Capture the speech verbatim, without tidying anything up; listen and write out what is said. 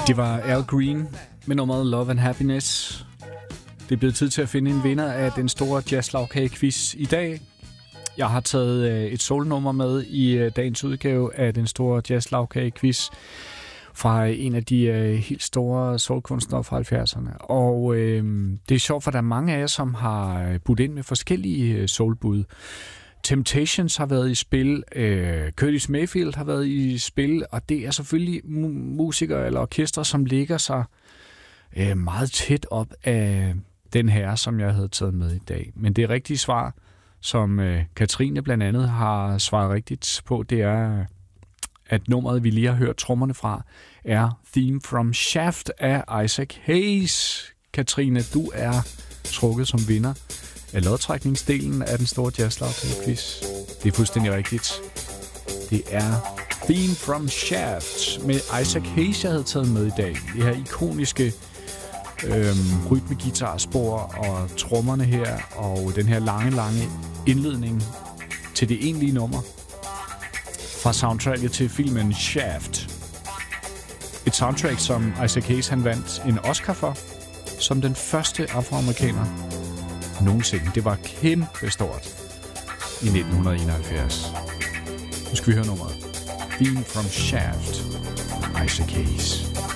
Det var Al Green med nummeret Love and Happiness. Det er blevet tid til at finde en vinder af den store jazzlagkage-quiz i dag. Jeg har taget et soulnummer med i dagens udgave af den store jazzlagkage-quiz fra en af de helt store soulkunstnere fra halvfjerdserne. Og øh, det er sjovt, for der er mange af jer, som har budt ind med forskellige soulbud. Temptations har været i spil, øh, Curtis Mayfield har været i spil, og det er selvfølgelig mu- musikere eller orkestre, som ligger sig øh, meget tæt op af den her, som jeg havde taget med i dag. Men det rigtige svar, som øh, Katrine blandt andet har svaret rigtigt på, det er, at nummeret, vi lige har hørt trommerne fra, er Theme from Shaft af Isaac Hayes. Katrine, du er trukket som vinder af lodtrækningsdelen af den store jazzlagkage-quiz. Det er fuldstændig rigtigt. Det er Theme from Shaft med Isaac Hayes, jeg havde taget med i dag. Det her ikoniske øhm, rytmegitarspor og trommerne her, og den her lange, lange indledning til det egentlige nummer fra soundtracket til filmen Shaft. Et soundtrack, som Isaac Hayes han vandt en Oscar for, som den første afroamerikaner nogensinde. Det var kæmpe stort i nitten enoghalvfjerds. Nu skal vi høre nummeret. Theme from Shaft, Isaac Hayes.